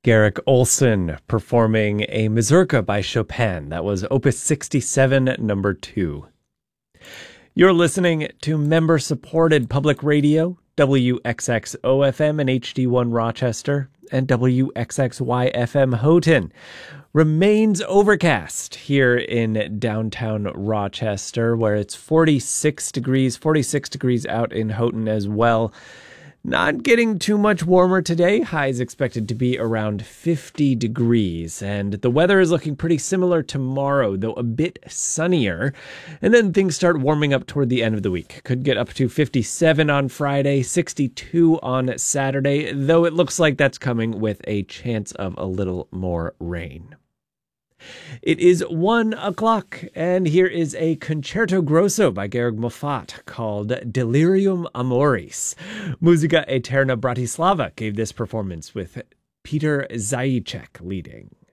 Garrick Olson performing a mazurka by Chopin. That was Opus 67, number 2. You're listening to member-supported public radio, WXXO-FM and HD1 Rochester, and WXXY-FM Houghton. Remains overcast here in downtown Rochester, where it's 46 degrees out in Houghton as well. Not getting too much warmer today. Highs expected to be around 50 degrees. And the weather is looking pretty similar tomorrow, though a bit sunnier. And then things start warming up toward the end of the week. Could get up to 57 on Friday, 62 on Saturday, though it looks like that's coming with a chance of a little more rain. It is 1 o'clock, and here is a Concerto Grosso by Georg Moffat called Delirium Amoris. Musica Eterna Bratislava gave this performance with Peter Zajicek leading.